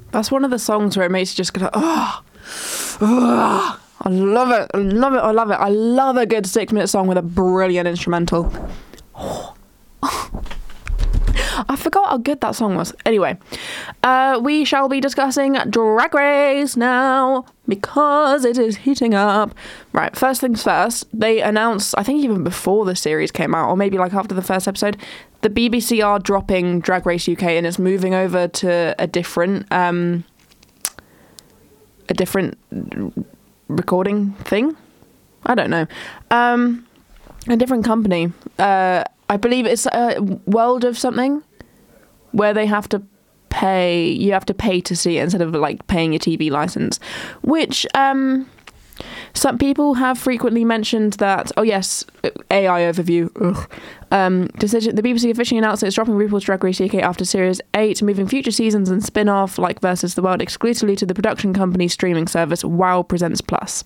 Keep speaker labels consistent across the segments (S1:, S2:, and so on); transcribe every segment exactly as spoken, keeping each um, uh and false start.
S1: That's one of the songs where it makes you just go, oh, oh, I love it, I love it, I love it. I love a good six-minute song with a brilliant instrumental. Oh. I forgot how good that song was. Anyway, uh, we shall be discussing Drag Race now because it is heating up. Right, first things first, they announced, I think even before the series came out, or maybe like after the first episode, the B B C are dropping Drag Race U K and it's moving over to a different, um, a different recording thing. I don't know. Um, a different company. Uh, I believe it's a World of something, where they have to pay, you have to pay to see it instead of like paying your T V license, which um, some people have frequently mentioned that, oh yes, A I overview, ugh. Um, decision, the B B C officially announced that it's dropping RuPaul's Drag Race U K after Series eight, moving future seasons and spin-off like Versus the World exclusively to the production company's streaming service, Wow Presents Plus.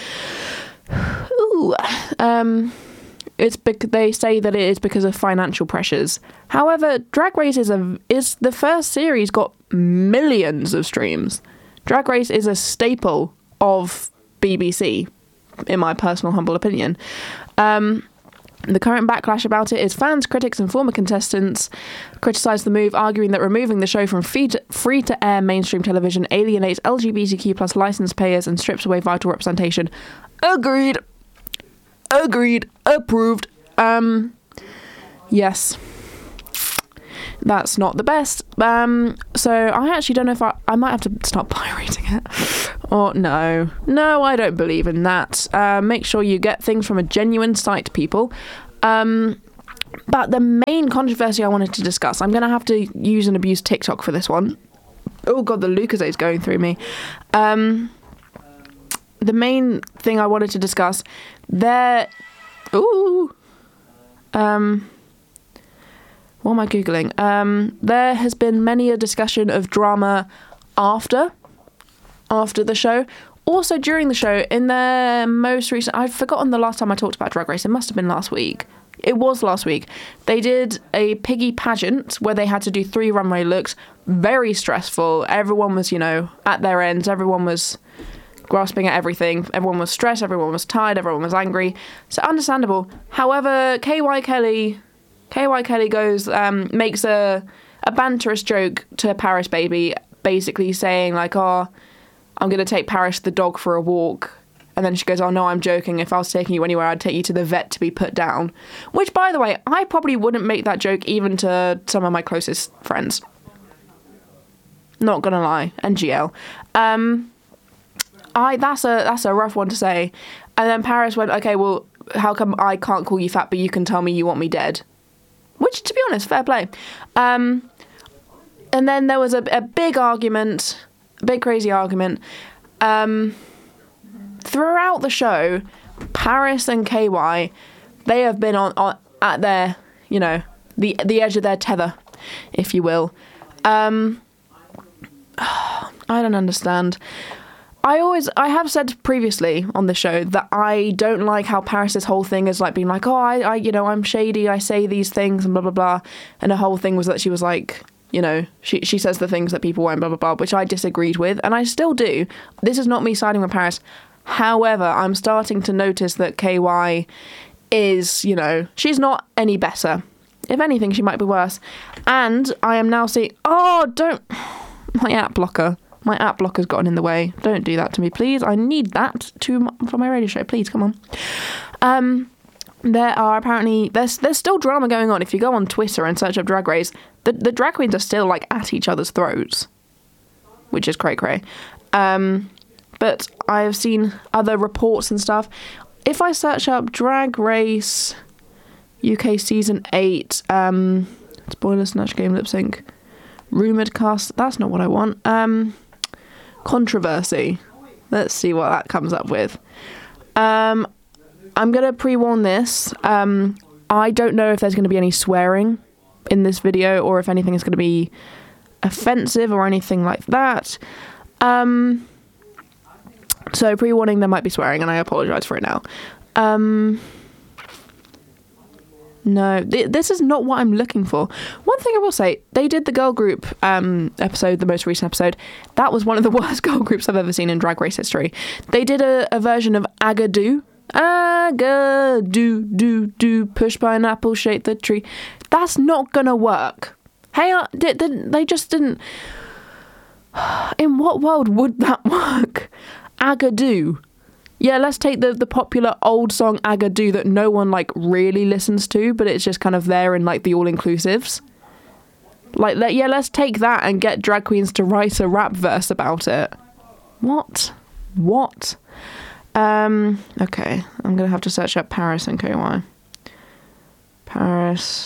S1: Ooh, um... It's bec- they say that it is because of financial pressures. However, Drag Race is a is the first series got millions of streams. Drag Race is a staple of B B C, in my personal humble opinion. Um, the current backlash about it is fans, critics, and former contestants criticise the move, arguing that removing the show from free to, free to air mainstream television alienates L G B T Q plus license payers and strips away vital representation. Agreed. Agreed. Approved. Um, yes. That's not the best. Um, so I actually don't know if I... I might have to start pirating it. Or no. No, I don't believe in that. Uh, make sure you get things from a genuine site, people. Um, but the main controversy I wanted to discuss... I'm going to have to use and abuse TikTok for this one. Oh, God, the Lucozade is going through me. Um... The main thing I wanted to discuss, there... Ooh. Um... What am I Googling? Um, there has been many a discussion of drama after, after the show. Also during the show, in their most recent... I've forgotten the last time I talked about Drag Race. It must have been last week. It was last week. They did a piggy pageant where they had to do three runway looks. Very stressful. Everyone was, you know, at their ends. Everyone was... grasping at everything. Everyone was stressed, everyone was tired, everyone was angry. So understandable. However, K Y Kelly K Y Kelly goes, um, makes a a banterous joke to Paris Baby, basically saying like, oh, I'm going to take Paris the dog for a walk. And then she goes, oh no, I'm joking. If I was taking you anywhere, I'd take you to the vet to be put down. Which, by the way, I probably wouldn't make that joke even to some of my closest friends. Not gonna lie. And G L. Um... I that's a that's a rough one to say. And then Paris went, okay, well, how come I can't call you fat, but you can tell me you want me dead? Which, to be honest, fair play. Um, and then there was a, a big argument, a big crazy argument. Um, throughout the show, Paris and K Y, they have been on, on at their, you know, the the edge of their tether, if you will. Um, I don't understand. I always, I have said previously on the show that I don't like how Paris's whole thing is like being like, oh, I, I, you know, I'm shady, I say these things and blah, blah, blah. And the whole thing was that she was like, you know, she, she says the things that people won't, blah, blah, blah, which I disagreed with. And I still do. This is not me siding with Paris. However, I'm starting to notice that K Y is, you know, she's not any better. If anything, she might be worse. And I am now seeing, oh, don't, my app blocker. My app blocker's gotten in the way. Don't do that to me, please. I need that to for my radio show. Please, come on. Um, there are apparently... There's there's still drama going on. If you go on Twitter and search up Drag Race, the, the drag queens are still, like, at each other's throats. Which is cray-cray. Um, but I have seen other reports and stuff. If I search up Drag Race U K Season eight... Um, spoiler, Snatch Game, Lip Sync... Rumoured cast... That's not what I want. Um... Controversy. Let's see what that comes up with. Um, I'm going to pre-warn this. Um, I don't know if there's going to be any swearing in this video or if anything is going to be offensive or anything like that. Um, so pre-warning, there might be swearing and I apologise for it now. Um, No, th- this is not what I'm looking for. One thing I will say, they did the girl group um, episode, the most recent episode. That was one of the worst girl groups I've ever seen in Drag Race history. They did a, a version of Agadoo. Agadoo, do, do, push pineapple, shake the tree. That's not gonna work. Hey, uh, did, did, they just didn't... In what world would that work? Agadoo. Yeah, let's take the, the popular old song Agadoo that no one, like, really listens to, but it's just kind of there in, like, the all-inclusives. Like, let, yeah, let's take that and get drag queens to write a rap verse about it. What? What? Um, okay, I'm going to have to search up Paris and K Y. Paris,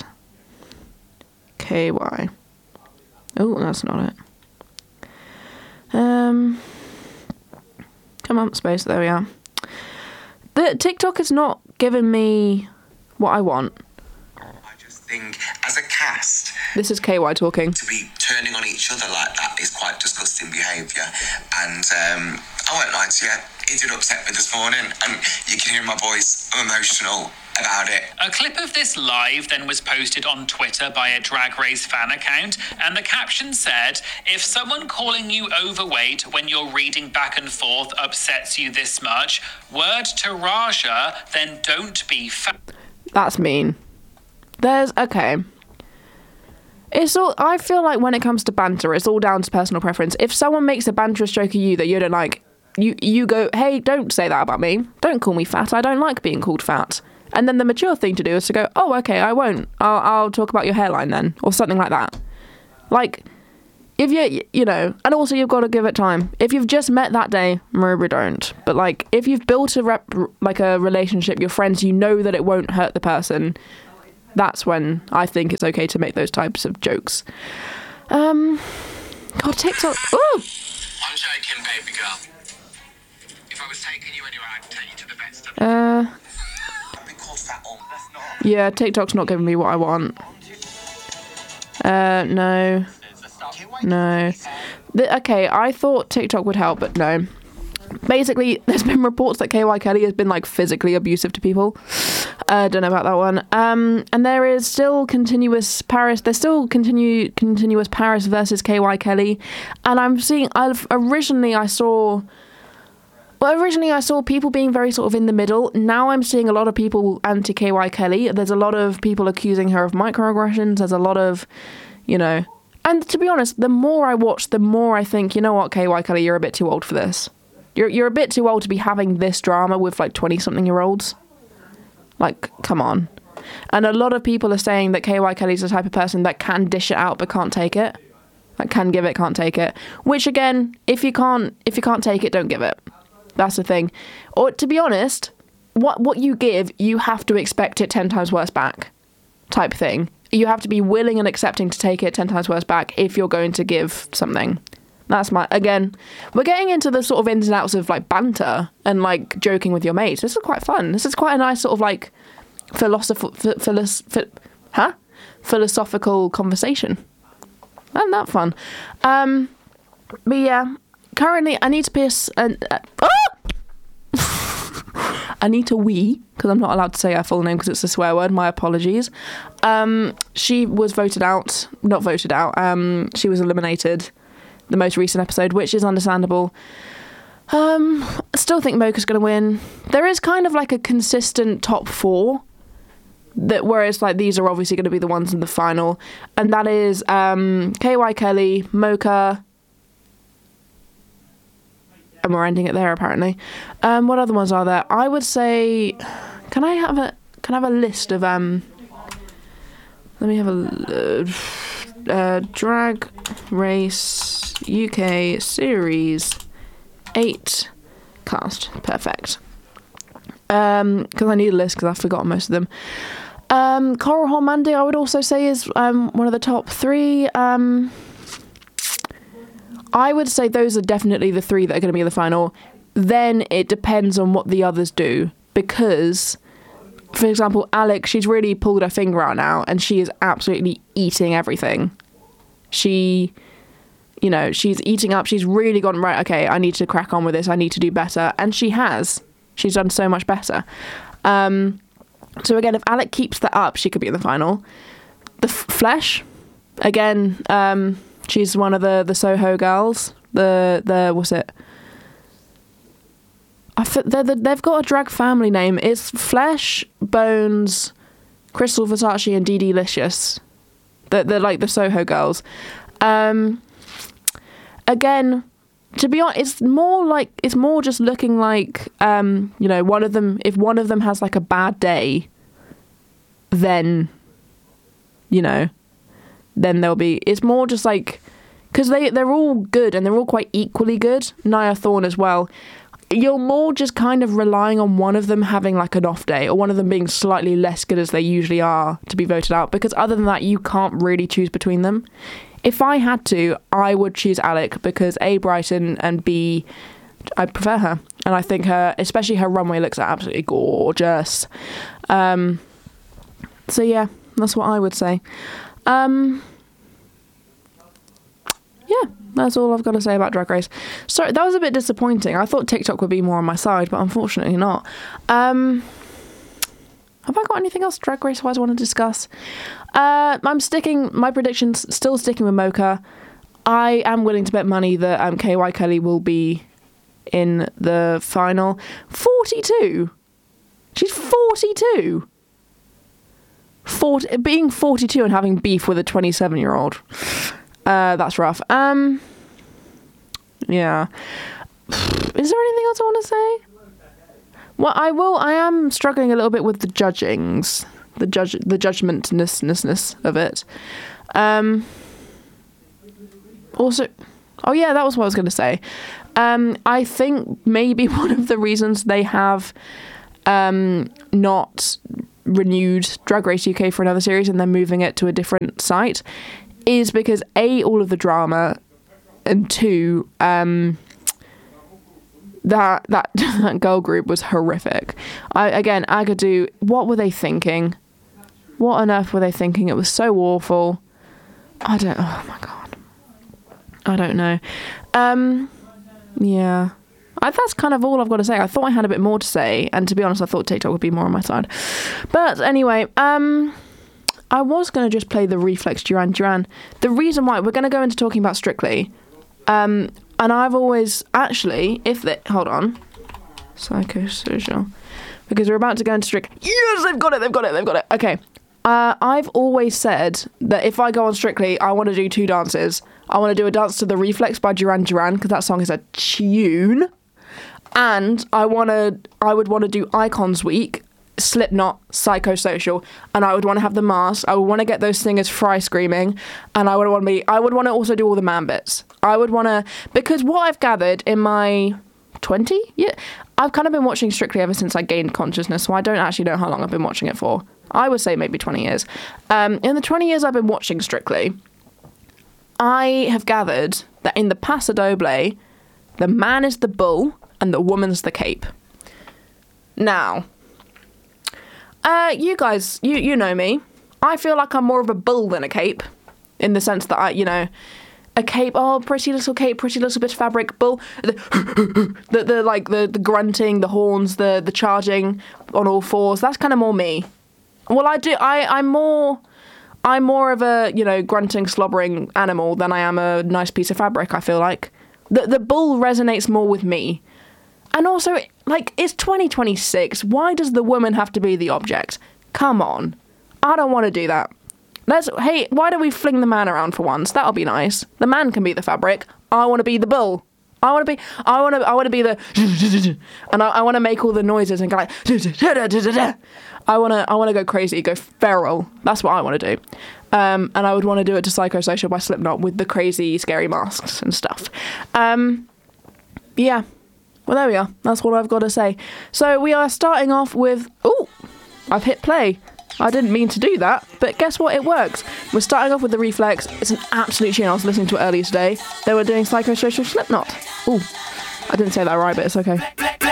S1: K Y. Oh, that's not it. Um, come on, space, there we are. The TikTok is not giving me what I want.
S2: I just think, as a cast,
S1: this is K Y talking.
S2: To be turning on each other like that is quite disgusting behaviour. And um, I won't lie to you, it did upset me this morning. And you can hear my voice, I'm emotional about it.
S3: A clip of this live then was posted on Twitter by a Drag Race fan account, and the caption said, if someone calling you overweight when you're reading back and forth upsets you this much, word to Raja, then don't be fat.
S1: That's mean. There's, okay. It's all, I feel like when it comes to banter, it's all down to personal preference. If someone makes a banterous joke at you that you don't like, you, you go, hey, don't say that about me. Don't call me fat. I don't like being called fat. And then the mature thing to do is to go, oh, okay, I won't. I'll, I'll talk about your hairline then, or something like that. Like, if you, you know, and also you've got to give it time. If you've just met that day, maybe don't. But like, if you've built a rep, like a relationship, your friends, you know that it won't hurt the person. That's when I think it's okay to make those types of jokes. Um, God, TikTok. Ooh.
S2: I'm joking, baby girl. If I was taking you anywhere, I'd take you to the best of
S1: Uh.
S2: fat on.
S1: Yeah, TikTok's not giving me what I want. Uh, no. No. The, okay, I thought TikTok would help, but no. Basically, there's been reports that K Y Kelly has been, like, physically abusive to people. I uh, don't know about that one. Um, and there is still continuous Paris. There's still continue continuous Paris versus K Y Kelly. And I'm seeing, I've originally I saw... Well, originally I saw people being very sort of in the middle. Now I'm seeing a lot of people anti-K Y Kelly. There's a lot of people accusing her of microaggressions. There's a lot of, you know... And to be honest, the more I watch, the more I think, you know what, K Y Kelly, you're a bit too old for this. You're you're a bit too old to be having this drama with, like, twenty-something-year-olds. Like, come on. And a lot of people are saying that K Y Kelly's the type of person that can dish it out but can't take it. Like, can give it, can't take it. Which, again, if you can't if you can't take it, don't give it. That's the thing. Or, to be honest, what what you give, you have to expect it ten times worse back, type thing. You have to be willing and accepting to take it ten times worse back if you're going to give something. That's my... Again, we're getting into the sort of ins and outs of, like, banter and, like, joking with your mates. This is quite fun. This is quite a nice sort of, like, philosophical... Philos- ph- huh? Philosophical conversation. Isn't that fun? Um, but, yeah... Currently, I need to piss and uh, ah! I need to wee because I'm not allowed to say her full name because it's a swear word. My apologies. Um, she was voted out, not voted out. Um, she was eliminated. The most recent episode, which is understandable. Um, I still think Mocha's going to win. There is kind of like a consistent top four. That whereas like these are obviously going to be the ones in the final, and that is um, K Y Kelly, Mocha. And we're ending it there apparently. Um, what other ones are there? I would say, can I have a can I have a list of um? Let me have a uh, uh, Drag Race U K Series eight cast. Perfect. Um, because I need a list because I've forgotten most of them. Um, Coral Hall Mandy, I would also say is um one of the top three. Um. I would say those are definitely the three that are going to be in the final. Then it depends on what the others do. Because, for example, Alex, she's really pulled her finger out now and she is absolutely eating everything. She, you know, she's eating up. She's really gone, right, okay, I need to crack on with this. I need to do better. And she has. She's done so much better. Um, So again, if Alec keeps that up, she could be in the final. The F- Flesh, again, um, she's one of the, the Soho girls. The, the what's it? I f- they're, they're, they've got a drag family name. It's Flesh, Bones, Crystal Versace, and Dee Dee Licious. They're, they're like the Soho girls. Um, again, to be honest, it's more like it's more just looking like um, you know, one of them. If one of them has like a bad day, then you know, then there'll be. It's more just like because they they're all good and they're all quite equally good. Nia Thorne as well. You're more just kind of relying on one of them having like an off day or one of them being slightly less good as they usually are to be voted out, because other than that you can't really choose between them. If I had to, I would choose Alec because A, Brighton, and B, I prefer her. And I think her, especially her runway, looks absolutely gorgeous. Um, so yeah, that's what I would say. Um, yeah, that's all I've got to say about Drag Race. Sorry, that was a bit disappointing. I thought TikTok would be more on my side, but unfortunately not. Um, have I got anything else Drag Race-wise I want to discuss? Uh, I'm sticking, my predictions, still sticking with Mocha. I am willing to bet money that um, K Y Kelly will be in the final. forty-two! She's forty-two! forty, being forty-two and having beef with a twenty-seven-year-old. Uh, that's rough. Um, yeah. Is there anything else I want to say? Well, I will. I am struggling a little bit with the judgings, the judge, the judgmentness of it. Um. Also, oh yeah, that was what I was going to say. Um, I think maybe one of the reasons they have um not renewed Drag Race U K for another series and they're moving it to a different site is because A, all of the drama, and two, um, that that that girl group was horrific. I again, Agadoo, what were they thinking? What on earth were they thinking? It was so awful. I don't. Oh my god. I don't know. Um, yeah. I, that's kind of all I've got to say. I thought I had a bit more to say, and to be honest, I thought TikTok would be more on my side. But anyway, um, I was going to just play the Reflex Duran Duran. The reason why, we're going to go into talking about Strictly, um, and I've always, actually, if they, hold on, Psychosocial, because we're about to go into Strictly. Yes, they've got it, they've got it, they've got it. Okay. Uh, I've always said that if I go on Strictly, I want to do two dances. I want to do a dance to the Reflex by Duran Duran, because that song is a tune. And I want to, I would want to do Icons Week, Slipknot, Psychosocial, and I would want to have the mask. I would want to get those singers fry screaming, and I would want to be, I would want to also do all the man bits. I would want to, because what I've gathered in my twenty, yeah, I've kind of been watching Strictly ever since I gained consciousness, so I don't actually know how long I've been watching it for. I would say maybe twenty years. Um, in the twenty years I've been watching Strictly, I have gathered that in the Paso Doble, the man is the bull and the woman's the cape. Now, uh, you guys, you you know me. I feel like I'm more of a bull than a cape, in the sense that I, you know, a cape, oh, pretty little cape, pretty little bit of fabric, bull, the, the, the like, the, the grunting, the horns, the, the charging on all fours, that's kind of more me. Well, I do, I, I'm more, I'm more of a, you know, grunting, slobbering animal than I am a nice piece of fabric, I feel like. The, the bull resonates more with me. And also, like, it's twenty twenty-six. Why does the woman have to be the object? Come on. I don't want to do that. Let's, hey, why don't we fling the man around for once? That'll be nice. The man can be the fabric. I want to be the bull. I want to be, I want to, I want to be the, and I, I want to make all the noises and go like, I want to, I want to go crazy, go feral. That's what I want to do. Um, and I would want to do it to Psychosocial by Slipknot with the crazy, scary masks and stuff. Um, yeah. Well, there we are. That's what I've got to say. So we are starting off with, oh, I've hit play. I didn't mean to do that, but guess what? It works. We're starting off with the Reflex. It's an absolute tune. I was listening to it earlier today. They were doing Psychosocial Slipknot. Ooh, I didn't say that right, but it's okay.